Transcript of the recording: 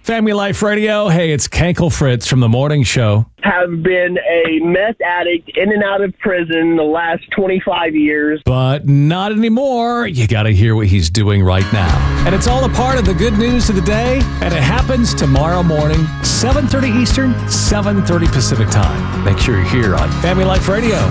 Family Life Radio. Hey, it's Kankle Fritz from the morning show. Have been a meth addict in and out of prison the last 25 years. But not anymore. You got to hear what he's doing right now. And it's all a part of the good news of the day. And it happens tomorrow morning, 7:30 Eastern, 7:30 Pacific time. Make sure you're here on Family Life Radio.